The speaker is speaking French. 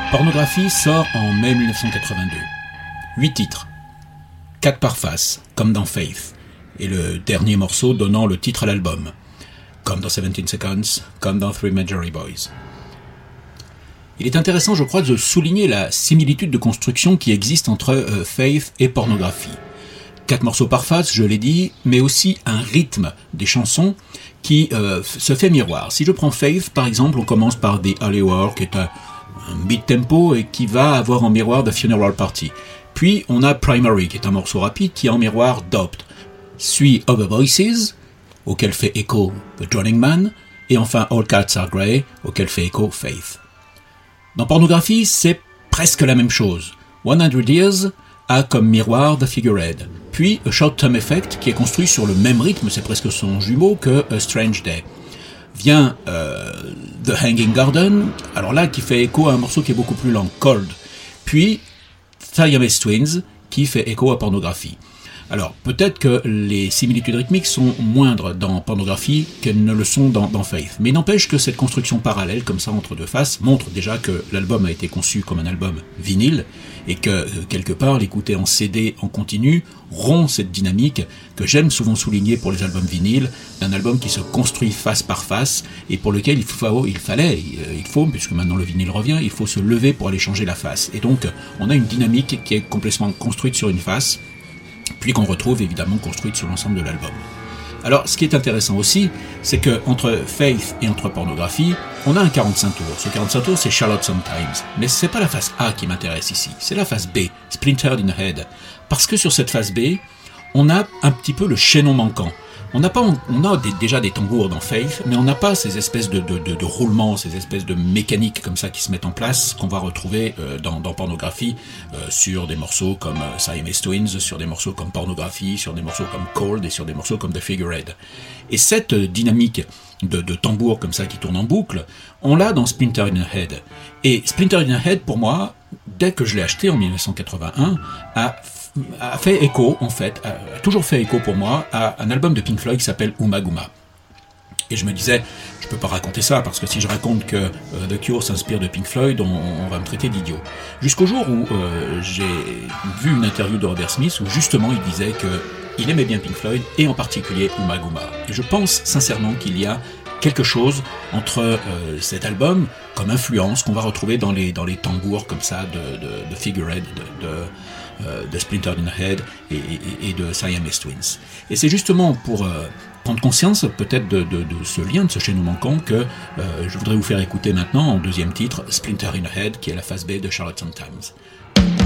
Pornographie sort en mai 1982. 8 titres. 4 par face, comme dans Faith, et le dernier morceau donnant le titre à l'album, comme dans 17 Seconds, comme dans Three Majority Boys. Il est intéressant, je crois, de souligner la similitude de construction qui existe entre Faith et Pornographie. 4 morceaux par face, je l'ai dit, mais aussi un rythme des chansons qui se fait miroir. Si je prends Faith, par exemple, on commence par The Early War, qui est un beat-tempo et qui va avoir en miroir The Funeral Party. Puis on a Primary, qui est un morceau rapide, qui a en miroir Doped. Suit Other Voices, auquel fait écho The Drowning Man, et enfin All Cats Are Grey, auquel fait écho Faith. Dans Pornographie, c'est presque la même chose. 100 Years a comme miroir The Figurehead. Puis A Short Term Effect, qui est construit sur le même rythme, c'est presque son jumeau, que A Strange Day. Vient The Hanging Garden, alors là, qui fait écho à un morceau qui est beaucoup plus lent, Cold. Puis Siamese Twins, qui fait écho à Pornographie. Alors, peut-être que les similitudes rythmiques sont moindres dans Pornographie qu'elles ne le sont dans Faith. Mais il n'empêche que cette construction parallèle, comme ça, entre deux faces, montre déjà que l'album a été conçu comme un album vinyle, et que, quelque part, l'écouter en CD en continu rompt cette dynamique que j'aime souvent souligner pour les albums vinyles, d'un album qui se construit face par face, et pour lequel il faut, puisque maintenant le vinyle revient, il faut se lever pour aller changer la face. Et donc, on a une dynamique qui est complètement construite sur une face, puis qu'on retrouve évidemment construite sur l'ensemble de l'album. Alors, ce qui est intéressant aussi, c'est que entre Faith et entre Pornographie, on a un 45 tours. Ce 45 tours, c'est Charlotte Sometimes. Mais c'est pas la face A qui m'intéresse ici, c'est la face B, Splintered in the Head. Parce que sur cette face B, on a un petit peu le chaînon manquant. On a déjà des tambours dans Faith, mais on n'a pas ces espèces de roulements, ces espèces de mécaniques comme ça qui se mettent en place, qu'on va retrouver dans Pornographie, sur des morceaux comme Siamese Twins, sur des morceaux comme Pornographie, sur des morceaux comme Cold et sur des morceaux comme The Figurehead. Et cette dynamique de tambour comme ça qui tourne en boucle, on l'a dans Splinter in the Head. Et Splinter in the Head, pour moi, dès que je l'ai acheté en 1981, a fait écho, en fait, a toujours fait écho pour moi à un album de Pink Floyd qui s'appelle Ummagumma. Et je me disais, je peux pas raconter ça, parce que si je raconte que The Cure s'inspire de Pink Floyd, on va me traiter d'idiot. Jusqu'au jour où j'ai vu une interview de Robert Smith où justement il disait qu'il aimait bien Pink Floyd, et en particulier Ummagumma. Et je pense sincèrement qu'il y a quelque chose entre cet album comme influence qu'on va retrouver dans les tambours comme ça de Figurehead, de Splinter in the Head et de Siamese Twins. Et c'est justement pour prendre conscience peut-être de ce lien, de ce chaînon manquant, que je voudrais vous faire écouter maintenant en deuxième titre Splinter in the Head, qui est la face B de Charlotte Sometimes.